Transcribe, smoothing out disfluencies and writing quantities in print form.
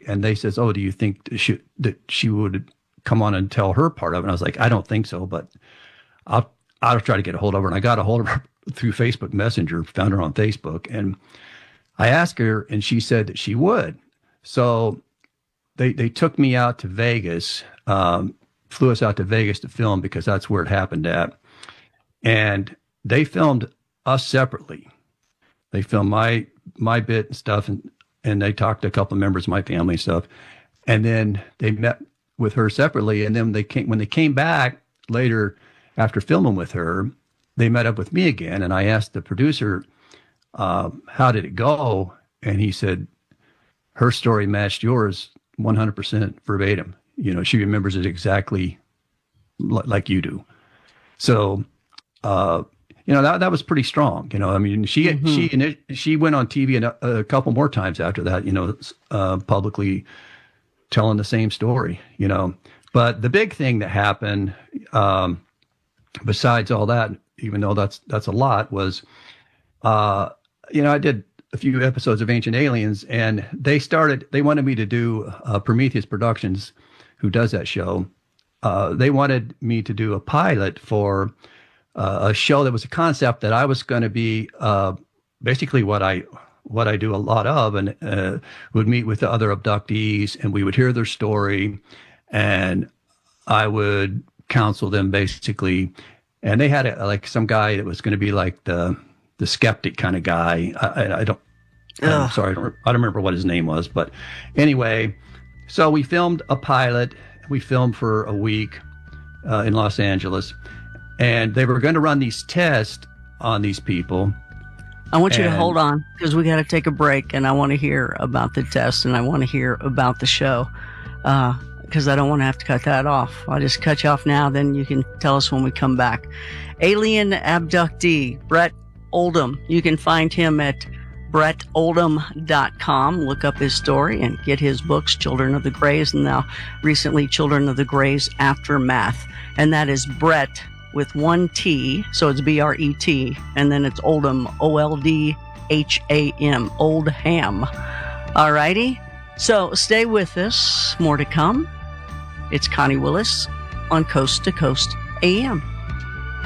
and they says, "Oh, do you think that she would come on and tell her part of it?" And I was like, "I don't think so, but I'll try to get a hold of her." And I got a hold of her through Facebook Messenger, found her on Facebook, and I asked her, and she said that she would. So they took me out to Vegas, flew us out to Vegas to film because that's where it happened at. And they filmed us separately. They filmed my bit and stuff, and they talked to a couple of members of my family and stuff. And then they met with her separately. And then when they came back later after filming with her, they met up with me again. And I asked the producer, how did it go? And he said, her story matched yours 100% verbatim. You know, she remembers it exactly like you do. So, you know, that was pretty strong. You know, I mean, she went on TV a couple more times after that, you know, publicly telling the same story, you know. But the big thing that happened, besides all that, even though that's a lot, was, you know, I did a few episodes of Ancient Aliens, and they wanted me to do Prometheus Productions, who does that show. They wanted me to do a pilot for a show that was a concept that I was going to be basically what I do a lot of, and would meet with the other abductees, and we would hear their story, and I would counsel them basically. And they had like some guy that was going to be like the skeptic kind of guy. I'm sorry, I don't remember what his name was, but anyway, so we filmed a pilot. We filmed for a week in Los Angeles, and they were going to run these tests on these people. I want you to hold on, because we got to take a break, and I want to hear about the test, and I want to hear about the show, because I don't want to have to cut that off. I'll just cut you off now, then you can tell us when we come back. Alien abductee, Brett Oldham. You can find him at BrettOldham.com. Look up his story and get his books, Children of the Greys, and now recently Children of the Greys Aftermath. And that is Brett with one T, so it's B-R-E-T, and then it's Oldham, O-L-D-H-A-M, Oldham. All righty? So stay with us. More to come. It's Connie Willis on Coast to Coast AM.